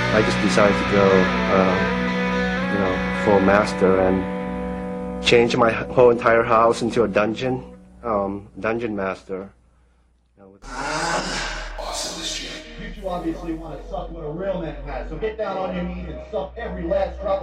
I just decided to go, full master and change my whole entire house into a dungeon, dungeon master. You two obviously want to suck what a real man has, so get down on your knees and suck every last drop